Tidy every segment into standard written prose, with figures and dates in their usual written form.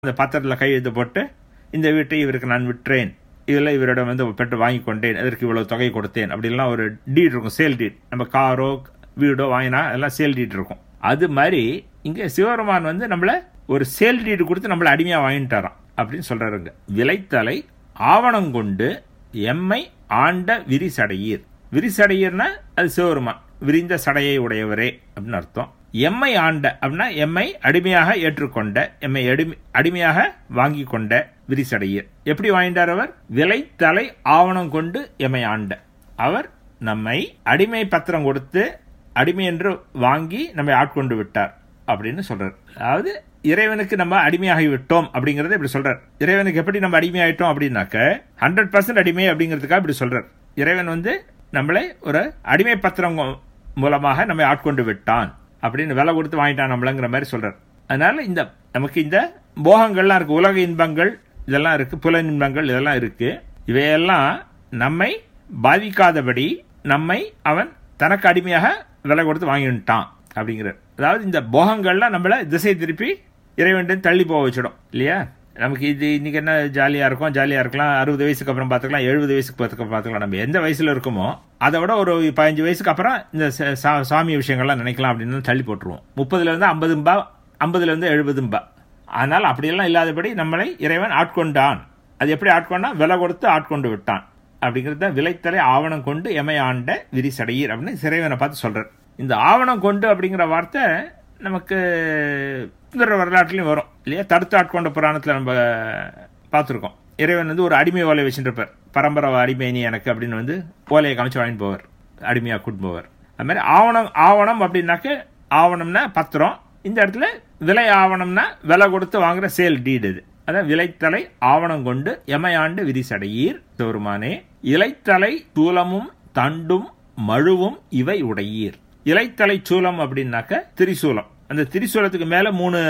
அந்த பத்திரத்தில் கையெழுத்து போட்டு இந்த வீட்டை இவருக்கு நான் விற்றேன், இதில் இவரிடம் வந்து பெற்று வாங்கி கொண்டேன், இதற்கு இவ்வளவு தொகை கொடுத்தேன் அப்படின்லாம் ஒரு டீட் இருக்கும், சேல் டீட். நம்ம காரோ வீடோ வாங்கினா எல்லாம் சேல் டீட் இருக்கும். அது மாதிரி இங்கே சிவபெருமான் வந்து நம்மளை ஒரு சேல் டீட் கொடுத்து நம்மளை அடிமையாக வாங்கிட்டாராம் அப்படின்னு சொல்றாருங்க. விளைத்தலை ஆவணம் கொண்டு எம்மை ஆண்ட விரிசடையீர். விரிசடையீர்னா அது சிவபெருமான், விரிந்த சடையை உடையவரே அப்படின்னு அர்த்தம். எம்மை ஆண்ட அப்படின்னா எம்மை அடிமையாக ஏற்றுக்கொண்ட, எம்மை அடிமையாக வாங்கி கொண்ட விரிசடையீர். எப்படி வாங்கிட்டார் அவர்? விளைத்தலை ஆவணம் கொண்டு எம்மை ஆண்ட. அவர் நம்மை அடிமை பத்திரம் கொடுத்து அடிமை என்று வாங்கி நம்மை ஆட்கொண்டு விட்டார் அப்படின்னு சொல்றார். அதாவது இறைவனுக்கு நம்ம அடிமையாகி விட்டோம் அப்படிங்கறத இப்படி சொல்றார். இறைவனுக்கு எப்படி நம்ம அடிமையாயிட்டோம் அப்படின்னாக்க 100% அடிமை அப்படிங்கிறதுக்காக இப்படி சொல்றார். இறைவன் வந்து நம்மளை ஒரு அடிமை பத்திரம் மூலமாக நம்மை ஆட்கொண்டு விட்டான் அப்படின்னு விலை கொடுத்து வாங்கிட்டான் நம்மளங்கிற மாதிரி சொல்றார். அதனால இந்த நமக்கு இந்த போகங்கள்லாம் இருக்கு, உலக இன்பங்கள் இதெல்லாம் இருக்கு, புல இன்பங்கள் இதெல்லாம் இருக்கு. இவையெல்லாம் நம்மை பாதிக்காதபடி நம்மை அவன் தனக்கு அடிமையாக விலை கொடுத்து வாங்கிட்டான் அப்படிங்கிறார். அதாவது இந்த போகங்கள்லாம் நம்மள திசை திருப்பி இறைவன் தள்ளி போக வச்சிடும் இல்லையா? நமக்கு இது இன்னைக்கு என்ன ஜாலியா இருக்கும், ஜாலியா இருக்கலாம், 60 வயசுக்கு அப்புறம் பார்த்துக்கலாம், 70 வயசுக்கு பார்த்துக்கலாம். நம்ம எந்த வயசுல இருக்கோமோ அதை விட ஒரு 15 வயசுக்கு அப்புறம் இந்த சாமி விஷயங்கள்லாம் நினைக்கலாம் அப்படின்னு தள்ளி போட்டுருவோம். 30ல இருந்து 50 50ல இருந்து 70. அதனால அப்படியெல்லாம் இல்லாதபடி நம்மளை இறைவன் ஆட்கொண்டான். அது எப்படி ஆட்கொண்டா? விலை கொடுத்து ஆட்கொண்டு விட்டான் அப்படிங்கிறத விளைத்தலை ஆவணம் கொண்டு எமை ஆண்ட விரிசடையீர் அப்படின்னு இறைவனை பார்த்து சொல்றார். இந்த ஆவணம் கொண்டு அப்படிங்கிற வார்த்தை நமக்கு வரலாற்றுலையும் வரும் இல்லையா? தடுத்து ஆட்கொண்ட புராணத்தில் நம்ம பார்த்துருக்கோம். இறைவன் வந்து ஒரு அடிமை ஓலையை வச்சுருப்பார். பரம்பரை அடிமை நீ எனக்கு அப்படின்னு வந்து ஓலையை காமிச்சு வாங்கிட்டு போவார், அடிமையாக கூட்டு போவார். அது மாதிரி ஆவணம் அப்படின்னாக்க ஆவணம்னா பத்திரம். இந்த இடத்துல விலை ஆவணம்னா விலை கொடுத்து வாங்குற சேல் டீடு. இது அதான் விளைத்தலை ஆவணம் கொண்டு எமையாண்டு விரிசடையீர் சிவருமானே. இலைத்தலை சூலமும் தண்டும் மழுவும் இவை உடையீர். இலைத்தலை சூலம் அப்படின்னாக்க திரிசூலம். அந்த திரிசூலத்துக்கு மேல 3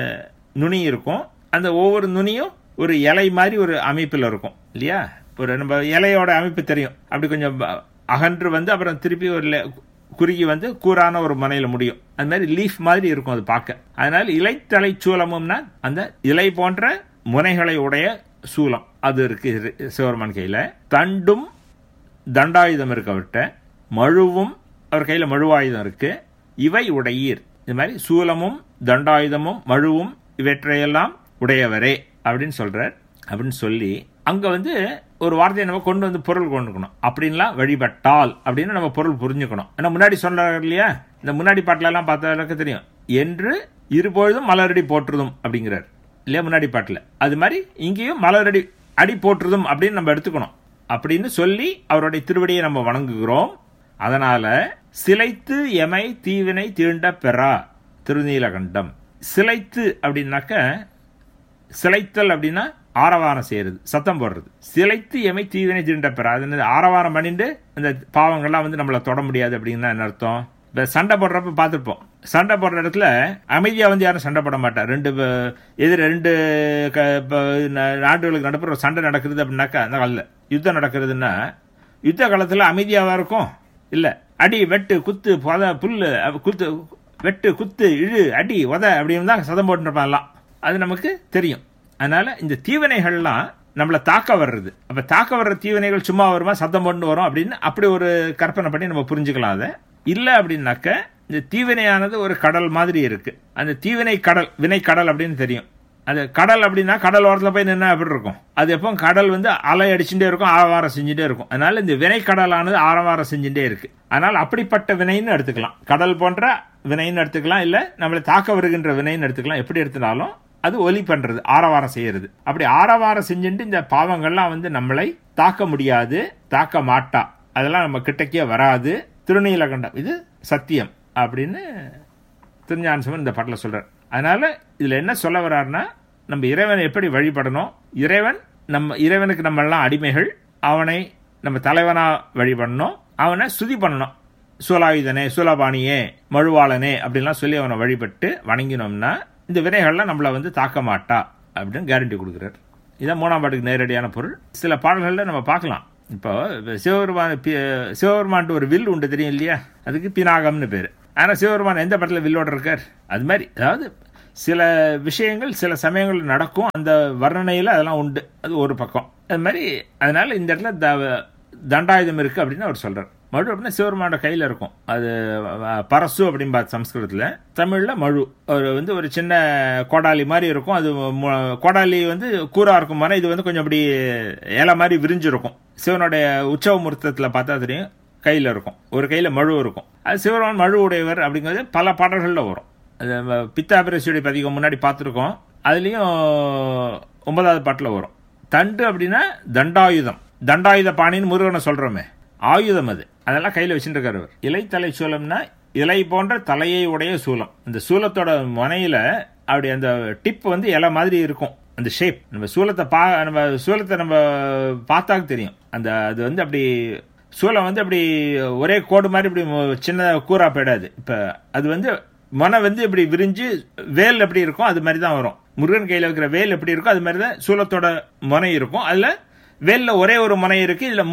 நுனி இருக்கும். அந்த ஒவ்வொரு நுனியும் ஒரு இலை மாதிரி ஒரு அமைப்பில் இருக்கும் இல்லையா? ஒரு நம்ம இலையோட அமைப்பு தெரியும். அப்படி கொஞ்சம் அகன்று வந்து அப்புறம் திருப்பி ஒரு குறுகி வந்து கூரான ஒரு முனையில முடியும். அது மாதிரி லீஃப் மாதிரி இருக்கும் அது பார்க்க. அதனால இலைத்தலை சூலமும்னா அந்த இலை போன்ற முனைகளை உடைய சூலம் அது இருக்கு சிவபெருமான் கையில. தண்டும் தண்டாயுதம் இருக்கு அவர்கிட்ட. மழுவும் அவர் கையில மழுவாயுதம் இருக்கு. இவை உடையீர். இது மாதிரி சூலமும் தண்டாயுதமும் மழுவும் இவற்றையெல்லாம் உடையவரே அப்படின்னு சொல்றார். அப்படின்னு சொல்லி அங்க வந்து ஒரு வார்த்தையை நம்ம கொண்டு வந்து பொருள் கொண்டுக்கணும். அப்படின்லாம் வழிபட்டால் அப்படின்னு நம்ம பொருள் புரிஞ்சுக்கணும். ஏன்னா முன்னாடி சொல்றாரு இல்லையா? இந்த முன்னாடி பாட்டில எல்லாம் பார்த்தவர்களுக்கு தெரியும். என்று இருபொழுதும் மலரடி போற்றுதும் அப்படிங்கிறார் இல்லையா முன்னாடி பாட்டுல. அது மாதிரி இங்கேயும் மலரடி அடி போற்றுதும் அப்படின்னு நம்ம எடுத்துக்கணும். அப்படின்னு சொல்லி அவருடைய திருவடியை நம்ம வணங்குகிறோம். அதனால சிலைத்து எமை தீவினை தீண்ட பெறா திருநீலகண்டம். சிலைத்து அப்படின்னாக்க சிலைத்தல் அப்படின்னா ஆரவாரம் செய்யறது, சத்தம் போடுறது. சிலைத்து எமை தீவினை தீண்ட பெறா. அது ஆரவாரம் பண்ணிட்டு அந்த பாவங்கள்லாம் வந்து நம்மளை தொட முடியாது அப்படின்னா என்ன அர்த்தம்? சண்டை போடுறப்ப பார்த்துருப்போம். சண்டை போடுற இடத்துல அமைதியா வந்து யாரும் சண்டை போட மாட்டார். ரெண்டு நாடுகளுக்கு நடுப்புற சண்டை நடக்கிறது அப்படின்னாக்கா அந்த காலத்துல யுத்தம் நடக்கிறதுன்னா யுத்த காலத்துல அமைதியாவா இருக்கும்? இல்ல, அடி வெட்டு குத்து புல்லு குத்து வெட்டு குத்து இழு அடி உத அப்படின்னு தான் சதம் போட்டுருப்பாங்கலாம். அது நமக்கு தெரியும். அதனால இந்த தீவினைகள்லாம் நம்மளை தாக்க வர்றது. அப்ப தாக்க வர்ற தீவினைகள் சும்மா வருமா, சத்தம் போட்டு வரும் அப்படின்னு அப்படி ஒரு கற்பனை பண்ணி நம்ம புரிஞ்சுக்கலாம். அதை இல்ல அப்படின்னாக்க இந்த தீவினையானது ஒரு கடல் மாதிரி இருக்கு. அந்த தீவினை கடல், வினை கடல் அப்படின்னு தெரியும். அது கடல் அப்படின்னா கடல் ஓரத்தில் போய் நின்னா எப்படி இருக்கும்? அது எப்போ கடல் வந்து அலை அடிச்சுட்டே இருக்கும், ஆரவாரம் செஞ்சுட்டே இருக்கும். அதனால இந்த வினை கடலானது ஆரவாரம் செஞ்சுட்டே இருக்கு. அதனால அப்படிப்பட்ட வினைன்னு எடுத்துக்கலாம், கடல் போன்ற வினைன்னு எடுத்துக்கலாம், இல்ல நம்மளை தாக்க வருகின்ற வினைன்னு எடுத்துக்கலாம். எப்படி எடுத்தாலும் அது ஒலி பண்றது, ஆரவாரம் செய்யறது. அப்படி ஆரவாரம் செஞ்சுட்டு இந்த பாவங்கள்லாம் வந்து நம்மளை தாக்க முடியாது, தாக்க மாட்டா, அதெல்லாம் நம்ம கிட்டக்கே வராது. திருநீலகண்டம் இது சத்தியம் அப்படின்னு திருஞானசம்பந்தர் இந்த பாட்டில் சொல்றார். அதனால இதுல என்ன சொல்ல வர்றாருன்னா, நம்ம இறைவனை எப்படி வழிபடணும், இறைவனுக்கு நம்ம எல்லாம் அடிமைகள், அவனை நம்ம தலைவனா வழிபடணும், அவனை சுதி பண்ணணும். சூலாயுதனே, சூலபாணியே, மழுவாளனே அப்படின்லாம் சொல்லி அவனை வழிபட்டு வணங்கினோம்னா இந்த வினைகள்லாம் நம்மளை வந்து தாக்க மாட்டா அப்படின்னு கேரண்டி கொடுக்குறார். இதான் 3ஆம் பாட்டுக்கு நேரடியான பொருள். சில பாடல்கள்ல நம்ம பார்க்கலாம். இப்போ சிவபெருமான் ஒரு வில் உண்டு தெரியும் இல்லையா? அதுக்கு பினாகம்னு பேரு. ஆனா சிவபெருமான் எந்த படத்துல வில்லோட இருக்கார்? அது மாதிரி அதாவது சில விஷயங்கள் சில சமயங்கள் நடக்கும், அந்த வர்ணனையில் அதெல்லாம் உண்டு, அது ஒரு பக்கம். அது மாதிரி அதனால இந்த இடத்துல தண்டாயுதம் இருக்கு அப்படின்னு அவர் சொல்றார். மழு அப்படின்னா சிவருமானோட கையில் இருக்கும், அது பரசு அப்படின்னு பார்த்து சம்ஸ்கிருதத்தில். தமிழில் மழு ஒரு சின்ன கோடாலி மாதிரி இருக்கும். அது கோடாலி கூரா இருக்கும், இது கொஞ்சம் அப்படி இலை மாதிரி விரிஞ்சிருக்கும். சிவனுடைய உற்சவ முகூர்த்தத்தில் பார்த்தா தெரியும், கையில் இருக்கும், ஒரு கையில் மழு இருக்கும். அது சிவருமான் மழு உடையவர் அப்படிங்கிறது பல பாடல்களில் வரும். அது பித்தாபிரசியுடைய பதிகம் முன்னாடி பார்த்துருக்கோம், அதுலேயும் 9வது பாட்டில் வரும். தண்டு அப்படின்னா தண்டாயுதம், தண்டாயுத பாணின்னு முருகனை சொல்கிறோமே, ஆயுதம் அது, அதெல்லாம் கையில் வச்சுட்டு இருக்காரு அவர். இலைத்தலை சூலம்னா இலை போன்ற தலையை உடைய சூலம். இந்த சூலத்தோட முனையில் அப்படி அந்த டிப் இலை மாதிரி இருக்கும், அந்த ஷேப். நம்ம சூலத்தை நம்ம பார்த்தாக்க தெரியும், அது அப்படி சூலம் அப்படி ஒரே கோடு மாதிரி இப்படி சின்ன கூரா போயிடாது. இப்போ அது மொனை இப்படி விரிஞ்சு வேல் எப்படி இருக்கும் அது மாதிரி தான் வரும். முருகன் கையில் வைக்கிற வேல் எப்படி இருக்கும் அது மாதிரி தான் சூலத்தோட முனை இருக்கும். அதில் வேலில் ஒரே ஒரு முனை இருக்கு, இதில்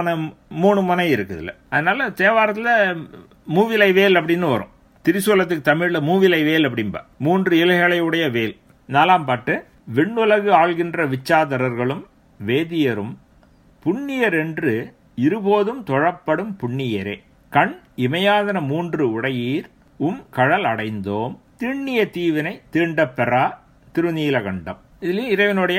3 முனை இருக்கு இதில். அதனால தேவாரத்தில் மூவிலை வேல் அப்படின்னு வரும். திரிசூலத்துக்கு தமிழில் மூவிலை வேல் அப்படின்பா, 3 இலைகளை உடைய வேல். 4ஆம் பாட்டு. விண்ணுலகு ஆள்கின்ற விச்சாதரர்களும் வேதியரும் புண்ணியர் என்று இருபோதும் தொழப்படும் புண்ணியரே, கண் இமையாதன 3 உடையீர் கழல் அடைந்தோம், திண்ணிய தீவினை தீண்டப்பெறா திருநீலகண்டம். இதுலேயும் இறைவனுடைய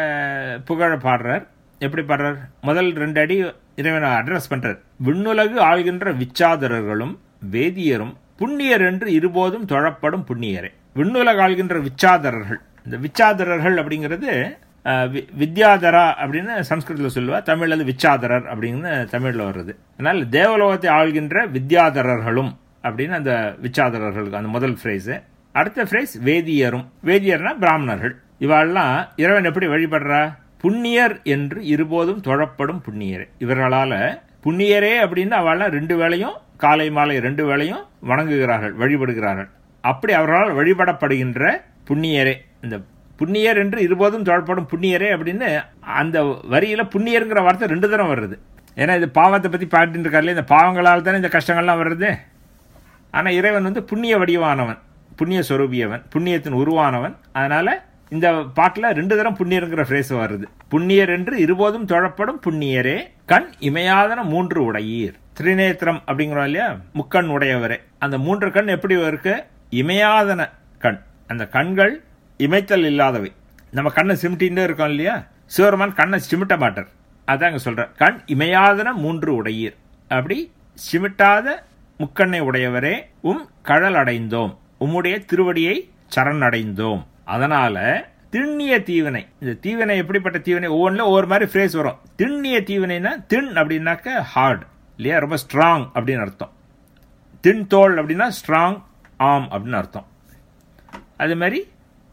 புகழ பாடுறார். எப்படி பாடுறார்? முதல் 2 அடி இறைவனை அட்ரஸ் பண்றார். விண்ணுலகு ஆள்கின்ற விச்சாதரர்களும் வேதியரும் புண்ணியர் என்று இருபோதும் தொழப்படும் புண்ணியரே. விண்ணுலகு ஆள்கின்ற விச்சாதரர்கள், இந்த விச்சாதரர்கள் அப்படிங்கிறது வித்யாதரா அப்படின்னு சம்ஸ்கிருதத்தில் சொல்லுவா, தமிழ்ல விச்சாதரர் அப்படின்னு தமிழ்ல வருது. அதனால தேவலோகத்தை ஆள்கின்ற வித்யாதரர்களும் அப்படின்னு அந்த விச்சாதரர்களுக்கு அந்த முதல் ஃப்ரேஸ். அடுத்த ஃப்ரேஸ் வேதியரும். வேதியர்னா பிராமணர்கள். இவாள்லாம் இறைவன் எப்படி வழிபடுறா? புண்ணியர் என்று இருபோதும் தொழப்படும் புண்ணியரே. இவர்களால புண்ணியரே அப்படின்னு அவள்லாம் 2 வேளையும் காலை மாலை 2 வேளையும் வணங்குகிறார்கள், வழிபடுகிறார்கள். அப்படி அவர்களால் வழிபடப்படுகின்ற புண்ணியரே. இந்த புண்ணியர் என்று இருபோதும் தொழப்படும் புண்ணியரே அப்படின்னு அந்த வரியில புண்ணியருங்கிற வார்த்தை 2 தரம் வருது. ஏன்னா இது பாவத்தை பத்தி பாட்டு இருக்காருல்ல, இந்த பாவங்களால் தானே இந்த கஷ்டங்கள்லாம் வருது. ஆனா இறைவன் புண்ணிய வடிவானவன், புண்ணிய சொரூபியவன், புண்ணியத்தின் உருவானவன். அதனால இந்த பாட்டுல 2 தரம் புண்ணியருங்கிற பிரேஸ் வருது. புண்ணியர் என்று இருபோதும் தொழப்படும் புண்ணியரே, கண் இமையாதன 3 உடையீர். திரிநேத்திரம் அப்படிங்கிறோம் இல்லையா, முக்கண் உடையவரே. அந்த 3 கண் எப்படி இருக்கு? இமையாதன கண். அந்த கண்கள் இமைத்தல் இல்லாதவை. நம்ம கண்ணை சிமிட்டின்னு இருக்கோம் இல்லையா, சிவருமான் கண்ணை சிமிட்ட மாட்டார். அதான் அங்க சொல்ற, கண் இமையாதன 3 உடையீர். அப்படி சிமிட்டாத முக்கண்ணை உடையவரே, கழல் அடைந்தோம், உம்முடைய திருவடியை சரண் அடைந்தோம். அதனால திண்ணிய தீவினை. இந்த தீவினை எப்படிப்பட்ட தீவினை? ஒவ்வொன்றுல ஒவ்வொரு மாதிரி ஃப்ரேஸ் வரும். திண்ணிய தீவினைனா, திண் அப்படின்னாக்க ஹார்ட் இல்லையா, ரொம்ப ஸ்ட்ராங் அப்படின்னு அர்த்தம். திண் தோல் அப்படின்னா ஸ்ட்ராங் ஆம் அப்படின்னு அர்த்தம். அது மாதிரி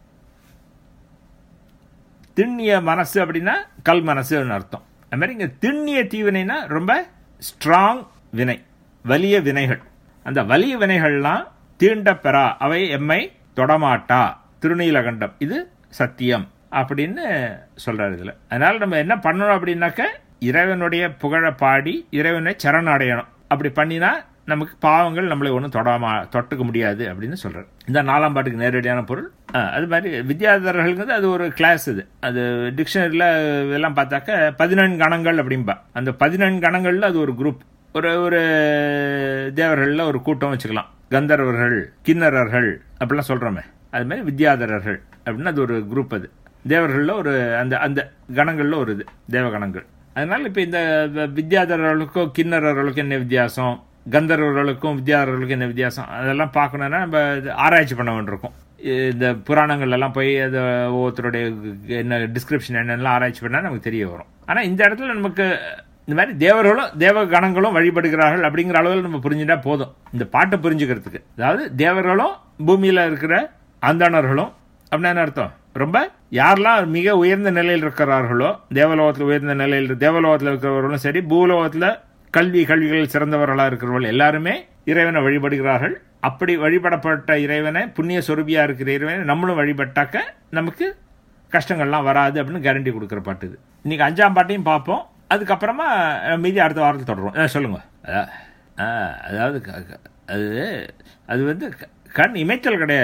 திண்ணிய மனசு அப்படின்னா கல் மனசு அர்த்தம். அது மாதிரி இங்க திண்ணிய தீவினைனா ரொம்ப ஸ்ட்ராங் வினை, வலிய வினைகள். அந்த வலிய வினைகள்லாம் தீண்ட பெறா, அவை எம்மை தொடமாட்டா திருநீலகண்டம், இது சத்தியம் அப்படின்னு சொல்றாரு இதுல. அதனால நம்ம என்ன பண்ணணும் அப்படின்னாக்க, இறைவனுடைய புகழ பாடி இறைவனை சரண் அடையணும். அப்படி பண்ணினா நமக்கு பாவங்கள் நம்மளை ஒன்றும் தொட்டுக்க முடியாது அப்படின்னு சொல்றாரு. இந்த 4ஆம் பாட்டுக்கு நேரடியான பொருள். அது மாதிரி வித்யாதரர்களுங்கிறது அது ஒரு கிளாஸ். அது டிக்ஷனரியில் இதெல்லாம் பார்த்தாக்க 14 கணங்கள் அப்படின்பா. அந்த 14 கணங்கள்ல அது ஒரு குரூப். ஒரு தேவர்கள்ல ஒரு கூட்டம் வச்சுக்கலாம். கந்தர்வர்கள், கிண்ணறர்கள் அப்படிலாம் சொல்றோமே, அது மாதிரி வித்யாதரர்கள் அப்படின்னு அது ஒரு குரூப். அது தேவர்கள்ல ஒரு அந்த கணங்கள்ல ஒரு இது தேவகணங்கள். அதனால இப்ப இந்த வித்யாதரர்களுக்கும் கிண்ணறர்களுக்கும் என்ன வித்தியாசம், கந்தர்வர்களுக்கும் வித்யாதரர்களுக்கும் என்ன வித்தியாசம், அதெல்லாம் பார்க்கணும்னா நம்ம ஆராய்ச்சி பண்ண வேண்டியிருக்கும். இந்த புராணங்கள்ல எல்லாம் போய் அதை ஒவ்வொருத்தருடைய என்ன டிஸ்கிரிப்ஷன் என்னெல்லாம் ஆராய்ச்சி பண்ணா நமக்கு தெரிய வரும். ஆனா இந்த இடத்துல நமக்கு இந்த மாதிரி தேவர்களும் தேவ கணங்களும் வழிபடுகிறார்கள் அப்படிங்கிற அளவில் நம்ம புரிஞ்சுட்டா போதும் இந்த பாட்டை புரிஞ்சுக்கிறதுக்கு. அதாவது தேவர்களும் பூமியில இருக்கிற அந்தணர்களும் அப்படின்னு அர்த்தம். ரொம்ப யாரெல்லாம் மிக உயர்ந்த நிலையில் இருக்கிறார்களோ, தேவலோகத்தில் உயர்ந்த நிலையில், தேவலோகத்தில் இருக்கிறவர்களும் சரி, பூலோகத்தில் கல்விகள் சிறந்தவர்களாக இருக்கிறவர்கள் எல்லாருமே இறைவனை வழிபடுகிறார்கள். அப்படி வழிபடப்பட்ட இறைவனை, புண்ணிய சொரூபியா இருக்கிற இறைவனை நம்மளும் வழிபட்டாக்க நமக்கு கஷ்டங்கள்லாம் வராது அப்படின்னு கேரண்டி கொடுக்குற பாட்டு இது. இன்னைக்கு 5ஆம் பாட்டையும் பார்ப்போம். அதுக்கப்புறமா மீதி அடுத்த வாரத்தில் தொடரும். சொல்லுங்க. அதாவது அது கண் இமைத்தல் கிடையாது,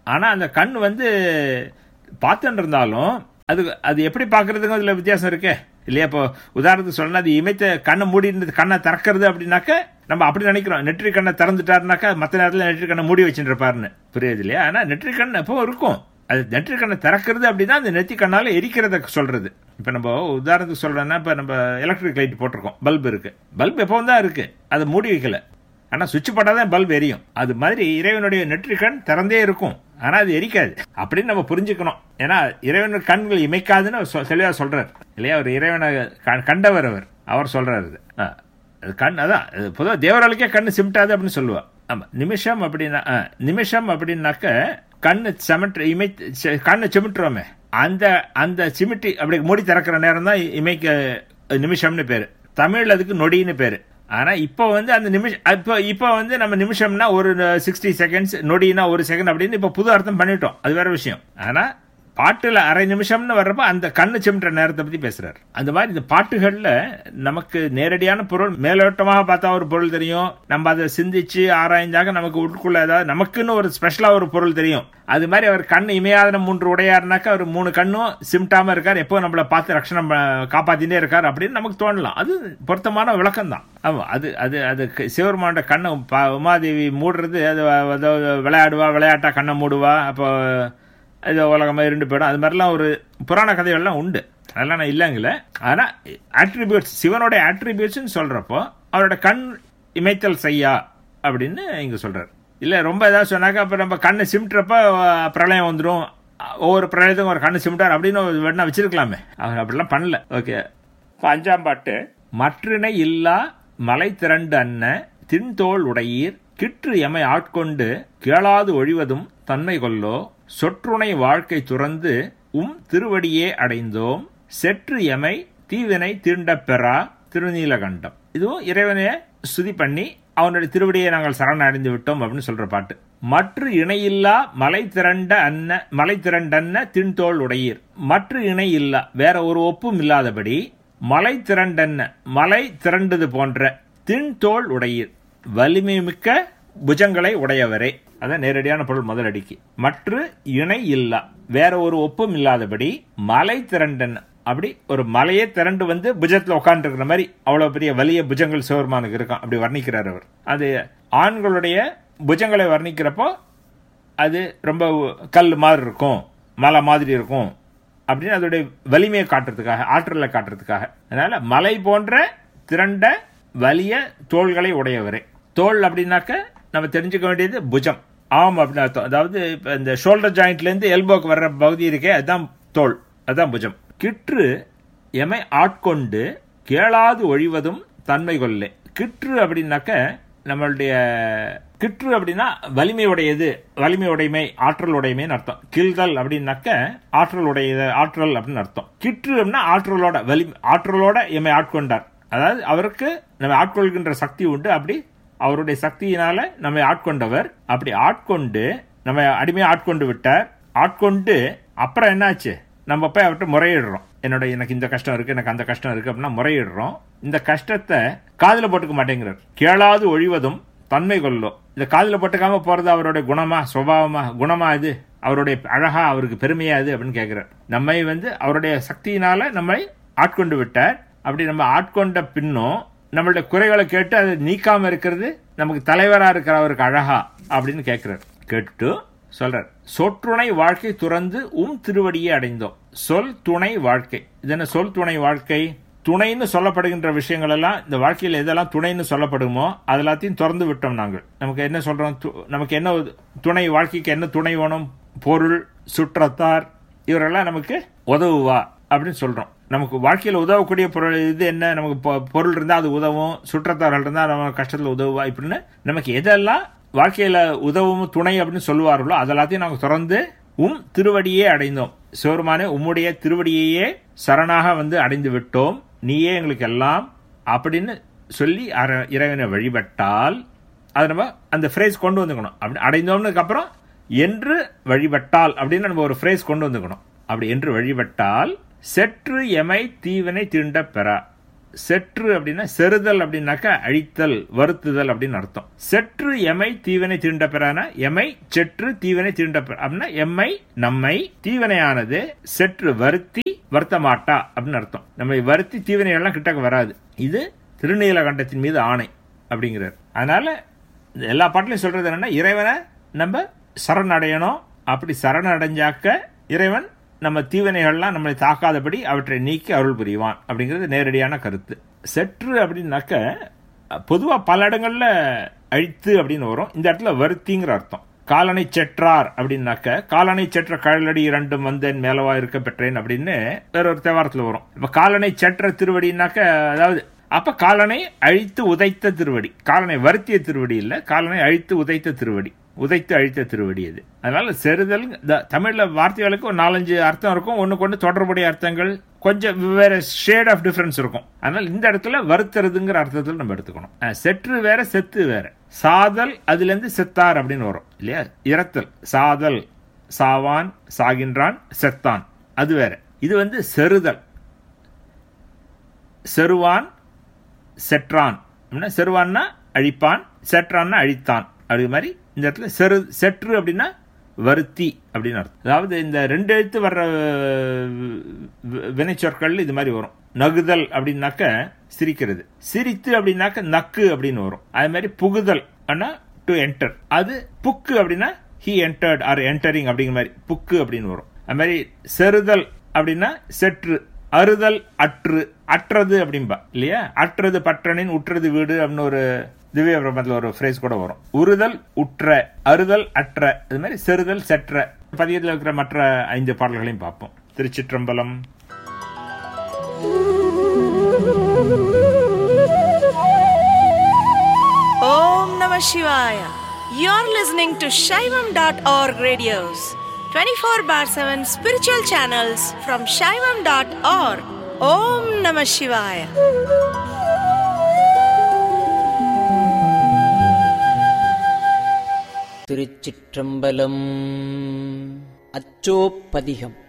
ஆனா அந்த கண் வந்து பார்த்துட்டு இருந்தாலும் அது எப்படி பார்க்கறதுக்கு அதுல வித்தியாசம் இருக்கே இல்லையா? இப்போ உதாரணத்துக்கு சொல்லணும், அது இமைத்த கண்ணை மூடி இருந்தது கண்ணை திறக்கிறது அப்படின்னாக்க நம்ம அப்படி நினைக்கிறோம், நெற்றி கண்ணை திறந்துட்டாருனாக்கா மற்ற நேரத்தில் நெற்றி கண்ணை மூடி வச்சுட்டு இருப்பாருன்னு. புரியுது இல்லையா? ஆனா நெற்றி கண் எப்போ இருக்கும், அது நெற்றி கண்ணை திறக்கிறது அப்படின்னா அந்த நெற்றி கண்ணால எரிக்கிறத சொல்றது. இப்ப நம்ம உதாரணத்துக்கு சொல்றோம்னா, இப்ப நம்ம எலக்ட்ரிக் லைட் போட்டிருக்கோம், பல்ப் இருக்கு, பல்ப் எப்பவும் தான் இருக்கு, அதை மூடி வைக்கல, ஆனா சுவிட்ச் போட்டாதான் பல்ப் எரியும். அது மாதிரி இறைவனுடைய நெற்றி கண் திறந்தே இருக்கும், ஆனா அது எரிக்காது அப்படின்னு நம்ம புரிஞ்சுக்கணும். ஏன்னா இறைவன் கண்கள் இமைக்காதுன்னு தெளிவா சொல்றாரு இல்லையா? அவர் இறைவனை கண்டவர், அவர் சொல்றாரு. கண் அதான் பொதுவாக தேவராளுக்கே கண்ணு சிமிட்டாது அப்படின்னு சொல்லுவா. ஆமா, நிமிஷம் அப்படின்னா நிமிஷம் அப்படின்னாக்க கண்ணு கண்ணை சிமிட்டுறோமே, அந்த சிமிட்டி அப்படி மூடி திறக்கிற நேரம் தான் இமைக்க நிமிஷம்னு பேரு. தமிழ் அதுக்கு நொடின்னு பேரு. ஆனா இப்ப வந்து அந்த நிமிஷம் இப்ப வந்து நம்ம நிமிஷம்னா ஒரு 60 செகண்ட்ஸ், நொடினா 1 செகண்ட் அப்படின்னு இப்ப புது அர்த்தம் பண்ணிட்டோம், அது வேற விஷயம். ஆனா பாட்டுல அரை நிமிஷம்னு வர்றப்ப அந்த கண்ணு சிமிட்டுற நேரத்தை பத்தி பேசுறாரு. அந்த மாதிரி இந்த பாட்டுகள்ல நமக்கு நேரடியான பொருள், மேலோட்டமாக பார்த்தா ஒரு பொருள் தெரியும், நம்ம அதை சிந்திச்சு ஆராய்ந்தாக நமக்கு உட்குள்ள ஏதாவது நமக்குன்னு ஒரு ஸ்பெஷலா ஒரு பொருள் தெரியும். அது மாதிரி அவர் கண்ணு இமையாத 3 உடையாருனாக்கா அவர் 3 கண்ணும் சிமிட்டாம இருக்கார், எப்போ நம்மளை பார்த்து ரட்சணம் காப்பாத்தினே இருக்கார் அப்படின்னு நமக்கு தோணலாம். அது பொருத்தமான விளக்கம் தான். ஆமா, அது சிவருமானோட கண்ணை உமாதேவி மூடுறது, அது விளையாட்டா கண்ணை மூடுவா, அப்போ இது உலகமாக இருந்து போயிடும், அது மாதிரிலாம் ஒரு புராண கதைகள்லாம் உண்டு, அதெல்லாம் நான் இல்லைங்கள. ஆனா ஆட்ரிபியூட்ஸ், சிவனோட ஆட்ரிபியூட்ஸ் சொல்றப்போ அவரோட கண் இமைத்தல் செய்யா அப்படின்னு இங்க சொல்றாரு. இல்ல ரொம்ப ஏதாவது சொன்னாக்க அப்ப நம்ம கண்ணை சிமிட்டுறப்ப பிரளயம் வந்துடும், ஒவ்வொரு பிரளயத்துக்கும் ஒரு கண்ணு சிமிட்டார் அப்படின்னு வேணா வச்சிருக்கலாமே, அவர் அப்படிலாம் பண்ணல. ஓகே, 5ஆம் பாட்டு. மற்றினை இல்லா மலை திரண்டு அன்ன தின்தோள் உடையீர் கிற்று எமை ஆட்கொண்டு கேளாது ஒழிவதும் தன்மை கொல்லோ சொற்றுணை வாழ்க்கை துறந்து திருவடியே அடைந்தோம் செற்று எமை தீவினை தீண்டப் பெறா திருநீலகண்டம். இதுவும் இறைவனைய ஸ்துதி பண்ணி அவனுடைய திருவடியை நாங்கள் சரண அடைந்து விட்டோம் அப்படின்னு சொல்ற பாட்டு. மற்ற இணையில்லா மலை திரண்டன்ன தின்தோள் உடையீர். மற்ற இணை இல்லா, வேற ஒரு ஒப்பும் இல்லாதபடி, மலை திரண்டன்ன மலை திரண்டது போன்ற, தின்தோள் உடையீர் வலிமை மிக்க புஜங்களை உடையவரே. அதான் நேரடியான பொருள் முதல் அடிக்கு. மற்ற இணை இல்லா, வேற ஒரு ஒப்பும் இல்லாதபடி, மலை திரண்டன், அப்படி ஒரு மலையே திரண்டு வந்து புஜத்துல உட்கார்ந்து இருக்கிற மாதிரி அவ்வளவு பெரிய வலிய புஜங்கள் சிவருமானுக்கு இருக்கான், அப்படி வர்ணிக்கிறார் அவர். அது ஆண்களுடைய புஜங்களை வர்ணிக்கிறப்போ அது ரொம்ப கல் மாதிரி இருக்கும், மலை மாதிரி இருக்கும் அப்படின்னு அதோடைய வலிமையை காட்டுறதுக்காக, ஆற்றலை காட்டுறதுக்காக. அதனால மலை போன்ற திரண்ட வலிய தோள்களை உடையவரே. தோல் அப்படின்னாக்க நம்ம தெரிஞ்சுக்க வேண்டியது புஜம், ஆம் அப்படின்னு அர்த்தம். அதாவது இந்த ஷோல்டர் ஜாயிண்ட்ல இருந்து எல்போக்கு வர்ற பகுதி இருக்கே, அதுதான் தோல், அதுதான் புஜம். கிற்று எமை ஆட்கொண்டு கேளாது ஒழிவதும் தன்மை கொல்லே. கிற்று அப்படின்னாக்க நம்மளுடைய கிற்று அப்படின்னா வலிமையுடையது, வலிமையுடைமை, ஆற்றல் உடைமைன்னு அர்த்தம். கில்தல் அப்படின்னாக்க ஆற்றல் உடையது, ஆற்றல் அப்படின்னு அர்த்தம். கிற்று அப்படின்னா ஆற்றலோட, ஆற்றலோட எமை ஆட்கொண்டார், அதாவது அவருக்கு நம்ம ஆட்கொள்கின்ற சக்தி உண்டு, அப்படி அவருடைய சக்தியினால நம்மை ஆட்கொண்டவர். அப்படி ஆட்கொண்டு நம்ம அடிமையை ஆட்கொண்டு விட்டார். ஆட்கொண்டு அப்புறம் என்னாச்சு, நம்ம போய் அவர்கிட்ட முறையிடுறோம், எனக்கு இந்த கஷ்டம் இருக்கு, எனக்கு அந்த கஷ்டம் இருக்கு அப்படின்னா முறையிடுறோம். இந்த கஷ்டத்தை காதுல போட்டுக்க மாட்டேங்கிறார். கேளாது ஒழிவதும் தன்மை கொல்லோ. இந்த காதுல போட்டுக்காம போறது அவருடைய குணமா, சுபாவமா, குணமா, இது அவருடைய அழகா, அவருக்கு பெருமையா இது அப்படின்னு கேட்கிறார். நம்மை வந்து அவருடைய சக்தியினால நம்மை ஆட்கொண்டு விட்டார். அப்படி நம்ம ஆட்கொண்ட பின்னும் நம்மளுடைய குறைகளை கேட்டு அதை நீக்காம இருக்கிறது நமக்கு தலைவரா இருக்கிற அவருக்கு அழகா அப்படின்னு கேட்கிறார். கேட்டு சொல்றார், சொற்றுணை வாழ்க்கை துறந்து திருவடியை அடைந்தோம். சொல் துணை வாழ்க்கை. இது என்ன சொல் துணை வாழ்க்கை? துணைன்னு சொல்லப்படுகின்ற விஷயங்கள் எல்லாம், இந்த வாழ்க்கையில் எதெல்லாம் துணைன்னு சொல்லப்படுமோ அது எல்லாத்தையும் திறந்து விட்டோம் நாங்கள். நமக்கு என்ன சொல்றோம், நமக்கு என்ன துணை, வாழ்க்கைக்கு என்ன துணை வேணும்? பொருள், சுற்றத்தார், இவரெல்லாம் நமக்கு உதவுவா அப்படின்னு சொல்றோம். நமக்கு வாழ்க்கையில உதவக்கூடிய பொருள் இது என்ன, நமக்கு பொருள் இருந்தா அது உதவும், சுற்றத்தார்கள் இருந்தா நம்ம கஷ்டத்துல உதவுவா, இப்படின்னு நமக்கு எதெல்லாம் வாழ்க்கையில உதவும் துணை அப்படின்னு சொல்லுவார்களோ அதெல்லாத்தையும் நாங்கள் தொடர்ந்து திருவடியே அடைந்தோம். சிவருமானே, உம்முடைய திருவடியையே சரணாக வந்து அடைந்து விட்டோம், நீயே எங்களுக்கு எல்லாம் அப்படின்னு சொல்லி இறைவனை வழிபட்டால், அது நம்ம அந்த ஃப்ரேஸ் கொண்டு வந்துக்கணும். அப்படி அடைந்தோம்னுக்கு அப்புறம் என்று வழிபட்டால் அப்படின்னு நம்ம ஒரு ஃப்ரேஸ் கொண்டு வந்துக்கணும். அப்படி என்று வழிபட்டால் செற்று எமை தீவினை தீண்ட பெறா. செற்று அப்படின்னா செறுதல் அப்படின்னாக்கா அழித்தல், வருத்துதல் அப்படின்னு அர்த்தம். செற்று எமை தீவினை தீண்ட பெறான, எமை செற்று தீவினை தீண்ட பெற அப்படின்னா எம்மை நம்மை தீவினையானது செற்று வருத்தி வருத்த மாட்டா அப்படின்னு அர்த்தம். நம்மை வருத்தி தீவினைகள்லாம் கிட்டக்க வராது. இது திருநீலகண்டத்தின் மீது ஆணை அப்படிங்கிறார். அதனால எல்லா பாட்டிலையும் சொல்றது என்னன்னா, இறைவனை நம்ம சரணடையணும். அப்படி சரணடைஞ்சாக்க இறைவன் நம்ம தீவினைகள்லாம் நம்மளை தாக்காதபடி அவற்றை நீக்கி அருள் புரிவான் அப்படிங்கிறது நேரடியான கருத்து. செற்று அப்படின்னாக்க பொதுவா பல இடங்கள்ல அழித்து அப்படின்னு வரும். இந்த இடத்துல வருத்திங்கிற அர்த்தம். காலனை செற்றார் அப்படின்னாக்க காலனை செற்ற கழலடி இரண்டும் வந்தேன் மேலவா இருக்க பெற்றேன் அப்படின்னு வேற ஒரு தேவாரத்துல வரும். இப்ப காலனை செற்ற திருவடினாக்க அதாவது அப்ப காலனை அழித்து உதைத்த திருவடி, காலனை வருத்திய திருவடி இல்ல, காலனை அழித்து உதைத்த திருவடி, உதைத்து அழித்த திருவடி அது. அதனால செறுதல் தமிழ்ல வார்த்தைகளுக்கு ஒரு 4-5 அர்த்தம் இருக்கும். ஒண்ணுக்கு ஒன்று தொடர்புடைய அர்த்தங்கள் கொஞ்சம் வேற ஷேட் ஆஃப் டிஃபரன்ஸ் இருக்கும். அதனால இந்த இடத்துல வருத்துறதுங்கிற அர்த்தத்தில் நம்ம எடுத்துக்கணும். செற்று வேற செத்து வேற. சாதல் அதுல இருந்து செத்தார் அப்படின்னு வரும் இல்லையா, இறத்தல். சாதல் சாவான், சாகின்றான், செத்தான், அது வேற. இது செறுதல். செருவான், செற்றான். செருவான்னா அழிப்பான், செற்றான்னா அழித்தான். அது மாதிரி இந்த இடத்துல செற்று அப்படின்னா வருத்தி அப்படின்னு அர்த்தம். அதாவது இந்த 2 எழுத்து வர்ற வினை சொற்கள் இது மாதிரி வரும். நகுதல் அப்படின்னாக்க சிரிக்கிறது, சிரித்து அப்படின்னாக்க நக்கு அப்படின்னு வரும். அது மாதிரி புகுதல் டு என்டர், அது புக்கு அப்படின்னா ஹி என்டர்ட் ஆர் என்டரிங் அப்படிங்கிற மாதிரி புக்கு அப்படின்னு வரும். அது மாதிரி செறுதல் அப்படின்னா செற்று, அறுதல் அற்று, அற்றது அப்படின்பா இல்லையா. அற்றது பற்றனின் உற்றது வீடு அப்படின்னு ஒரு திவ்ய பிரபந்தத்துல ஒரு ஃப்ரேஸ் கூட வரும். உறுதல் உற்ற, அறுதல் அற்ற, இது மாதிரி செறுதல் செற்ற. பதியத்தில் இருக்கிற மற்ற 5 பாடல்களையும் பார்ப்போம். திருச்சிற்றம்பலம். ஓம் நம சிவாய. You're listening to Shaivam.org radios, 24/7 spiritual channels from Shaivam.org. Om Namah Shivaya. Thiruchitrambalam. அச்சோப்பதிகம்.